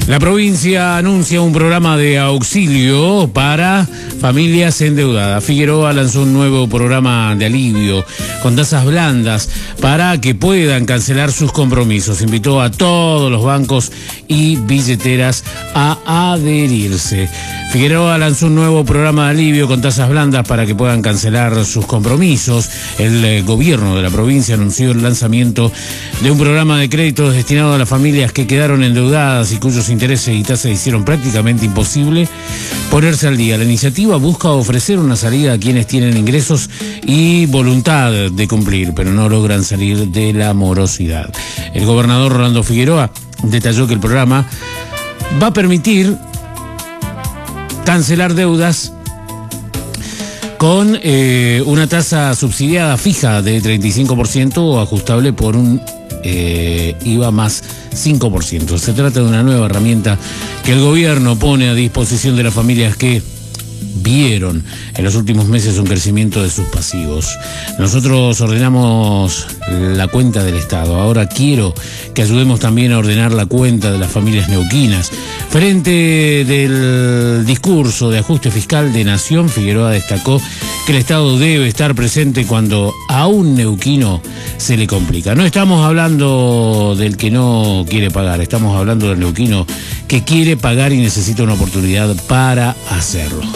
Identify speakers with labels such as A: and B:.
A: La provincia anuncia un programa de auxilio para familias endeudadas. Figueroa lanzó un nuevo programa de alivio con tasas blandas para que puedan cancelar sus compromisos. Invitó a todos los bancos y billeteras a adherirse. Figueroa lanzó un nuevo programa de alivio con tasas blandas para que puedan cancelar sus compromisos. El gobierno de la provincia anunció el lanzamiento de un programa de créditos destinado a las familias que quedaron endeudadas y cuyos intereses y tasas hicieron prácticamente imposible ponerse al día. La iniciativa busca ofrecer una salida a quienes tienen ingresos y voluntad de cumplir, pero no logran salir de la morosidad. El gobernador Rolando Figueroa detalló que el programa va a permitir cancelar deudas con una tasa subsidiada fija de 35% o ajustable por un IVA más 5%. Se trata de una nueva herramienta que el gobierno pone a disposición de las familias que vieron en los últimos meses un crecimiento de sus pasivos. Nosotros ordenamos la cuenta del Estado. Ahora quiero que ayudemos también a ordenar la cuenta de las familias neuquinas. Frente del discurso de ajuste fiscal de Nación, Figueroa destacó que el Estado debe estar presente cuando a un neuquino se le complica. No estamos hablando del que no quiere pagar, estamos hablando del neuquino que quiere pagar y necesita una oportunidad para hacerlo.